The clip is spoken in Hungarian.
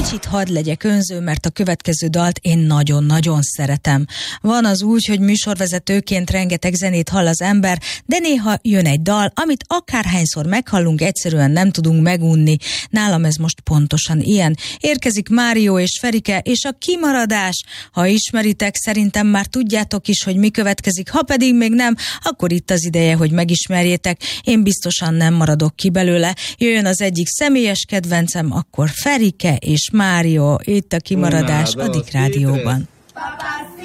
Kicsit hadd legyek önző, mert a következő dalt én nagyon-nagyon szeretem. Van az úgy, hogy műsorvezetőként rengeteg zenét hall az ember, de néha jön egy dal, amit akárhányszor meghallunk, egyszerűen nem tudunk megunni. Nálam ez most pontosan ilyen. Érkezik Mário és Ferike, és a Kimaradás. Ha ismeritek, szerintem már tudjátok is, hogy mi következik, ha pedig még nem, akkor itt az ideje, hogy megismerjétek. Én biztosan nem maradok ki belőle. Jöjjön az egyik személyes kedvencem, akkor Ferike és Mário, itt a Kimaradás a Dick Rádióban.